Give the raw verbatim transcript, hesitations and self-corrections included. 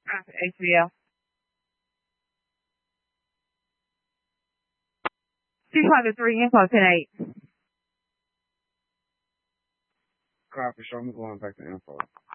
After H B L. two hundred three info ten eight. Copy, show me going back to info.